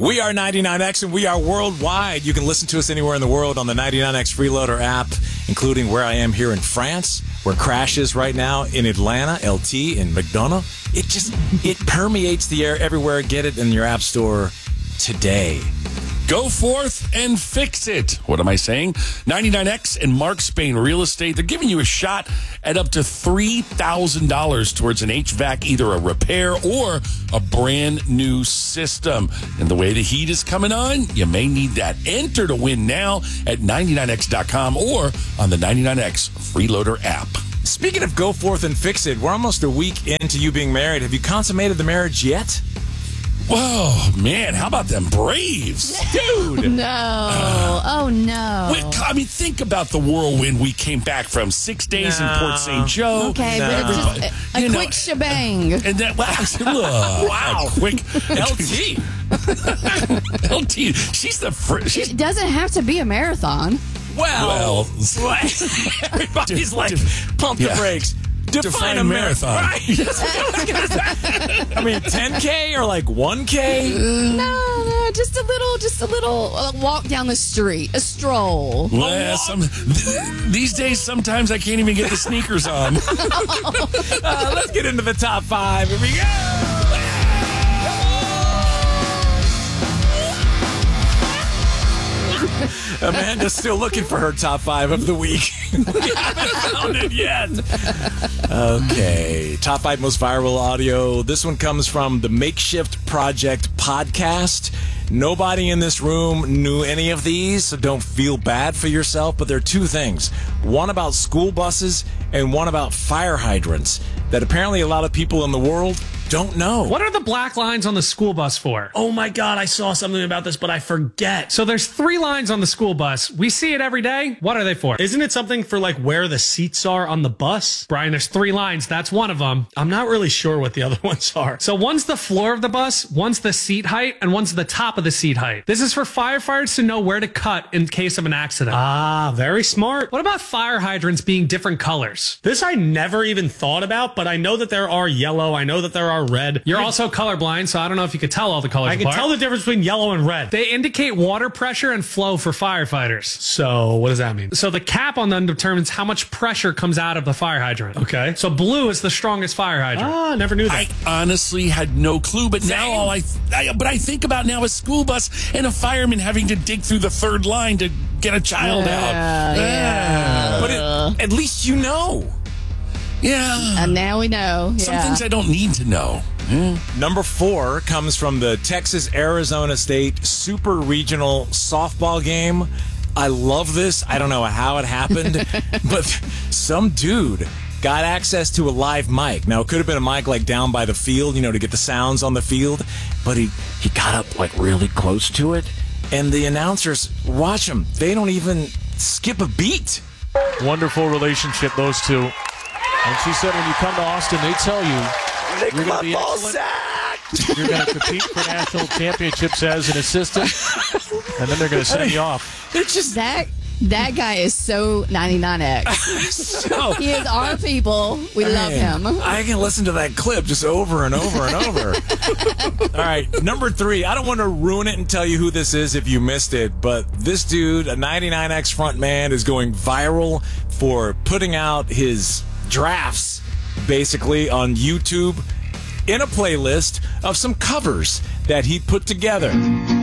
We are 99X and we are worldwide. You can listen to us anywhere in the world on the 99X Freeloader app, including where I am here in France, where Crash is right now in Atlanta, LT in McDonough. It permeates the air everywhere. Get it in your app store today. Go forth and fix it. What am I saying? 99X and Mark Spain Real Estate, they're giving you a shot at up to $3,000 towards an HVAC, either a repair or a brand new system. And the way the heat is coming on, you may need that. Enter to win now at 99X.com or on the 99X Freeloader app. Speaking of go forth and fix it, we're almost a week into you being married. Have you consummated the marriage yet? Whoa, man, how about them Braves? Dude! No. No. I mean, think about the whirlwind we came back from. 6 days in Port St. Joe. Okay, but it's just a quick shebang. And that, wow. Quick. LT. LT. She's the It doesn't have to be a marathon. Well. Everybody's like, pump the brakes. Define a marathon. Right. I mean, 10K or like 1K? No, just a little walk down the street, a stroll. Well, these days, sometimes I can't even get the sneakers on. Let's get into the top 5. Here we go. Amanda's still looking for her top 5 of the week. We haven't found it yet. Okay. Top 5 most viral audio. This one comes from the Makeshift Project podcast. Nobody in this room knew any of these, so don't feel bad for yourself. But there are 2 things. One about school buses and one about fire hydrants that apparently a lot of people in the world don't know. What are the black lines on the school bus for? Oh my God, I saw something about this, but I forget. So there's 3 lines on the school bus. We see it every day. What are they for? Isn't it something for like where the seats are on the bus? Brian, there's 3 lines. That's one of them. I'm not really sure what the other ones are. So one's the floor of the bus, one's the seat height, and one's the top of the seat height. This is for firefighters to know where to cut in case of an accident. Ah, very smart. What about fire hydrants being different colors? This I never even thought about, but I know that there are yellow. I know that there are red. You're also colorblind, so I don't know if you could tell all the colors I can tell the difference between yellow and red. They indicate water pressure and flow for firefighters. So what does that mean? So the cap on them determines how much pressure comes out of the fire hydrant. Okay. So blue is the strongest fire hydrant. Ah, never knew that. I honestly had no clue, but now all I think about now is school bus and a fireman having to dig through the 3rd line to get a child out. Yeah. But at least you know. Yeah. And now we know. Some things I don't need to know. Number 4 comes from the Texas-Arizona State Super Regional Softball game. I love this. I don't know how it happened, but some dude got access to a live mic. Now, it could have been a mic like down by the field, to get the sounds on the field, but he got up like really close to it, and the announcers, watch them. They don't even skip a beat. Wonderful relationship, those two. And she said when you come to Austin, they tell you you're going to be excellent. You're going to compete for national championships as an assistant, and then they're going to send you off. It's just that guy is so 99X. He is our people. We love him. I can listen to that clip just over and over and over. All right, number 3. I don't want to ruin it and tell you who this is if you missed it, but this dude, a 99X front man, is going viral for putting out his drafts, basically, on YouTube in a playlist of some covers that he put together.